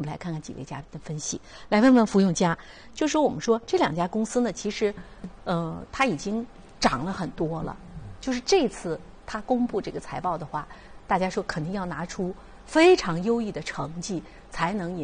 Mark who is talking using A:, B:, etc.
A: 来看看几位嘉宾的分析。来问问福永嘉，就是说我们说这两家公司呢，其实它已经涨了很多了。就是这次它公布这个财报的话，大家说肯定要拿出非常优异的成绩，才能